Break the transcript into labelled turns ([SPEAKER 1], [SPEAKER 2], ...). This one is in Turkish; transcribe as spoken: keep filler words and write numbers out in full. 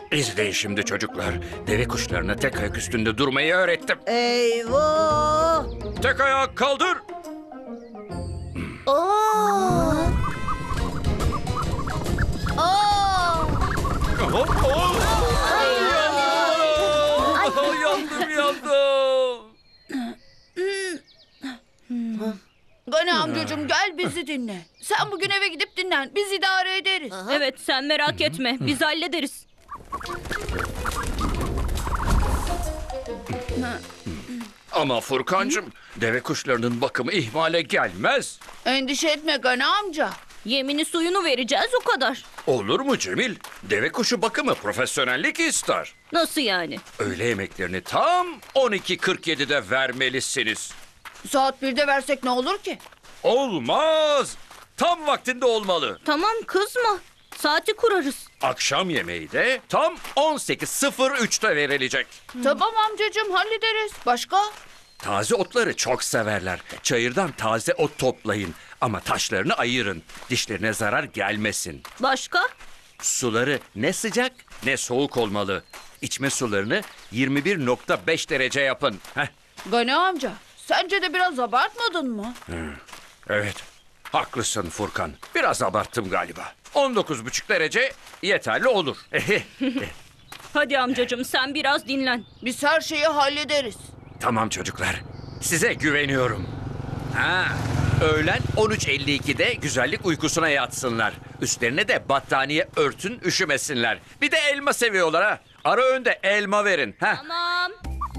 [SPEAKER 1] İzleyin şimdi çocuklar. Deve kuşlarına tek ayak üstünde durmayı öğrettim.
[SPEAKER 2] Eyvah!
[SPEAKER 1] Tek ayak kaldır.
[SPEAKER 2] Aa! Aa!
[SPEAKER 1] Hop, hop. Yandım, yandım, yandım.
[SPEAKER 3] Gani amcacığım gel bizi dinle. Sen bugün eve gidip dinlen. Biz idare ederiz.
[SPEAKER 4] Evet, sen merak etme. Biz hallederiz.
[SPEAKER 1] Ama Furkancığım, deve kuşlarının bakımı ihmale gelmez.
[SPEAKER 3] Endişe etme Gani amca.
[SPEAKER 4] Yemini suyunu vereceğiz, o kadar.
[SPEAKER 1] Olur mu Cemil? Deve kuşu bakımı profesyonellik ister.
[SPEAKER 4] Nasıl yani?
[SPEAKER 1] Öğle yemeklerini tam on iki kırk yedide vermelisiniz.
[SPEAKER 3] Saat birde versek ne olur ki?
[SPEAKER 1] Olmaz. Tam vaktinde olmalı.
[SPEAKER 4] Tamam, kızma. Saati kurarız.
[SPEAKER 1] Akşam yemeği de tam on sekiz sıfır üçte verilecek.
[SPEAKER 3] Tamam amcacığım hallederiz. Başka?
[SPEAKER 1] Taze otları çok severler. Çayırdan taze ot toplayın. Ama taşlarını ayırın. Dişlerine zarar gelmesin.
[SPEAKER 4] Başka?
[SPEAKER 1] Suları ne sıcak ne soğuk olmalı. İçme sularını yirmi bir nokta beş derece yapın. Heh,
[SPEAKER 3] Gani amca sence de biraz abartmadın mı?
[SPEAKER 1] evet, haklısın Furkan. Biraz abarttım galiba. on dokuz buçuk derece yeterli olur.
[SPEAKER 4] Hadi amcacığım, sen biraz dinlen.
[SPEAKER 3] Biz her şeyi hallederiz.
[SPEAKER 1] Tamam çocuklar, size güveniyorum. Ha, öğlen on üç elli ikide güzellik uykusuna yatsınlar. Üstlerine de battaniye örtün, üşümesinler. Bir de elma seviyorlar ha. Ara öğünde elma verin. Ha.
[SPEAKER 4] Tamam.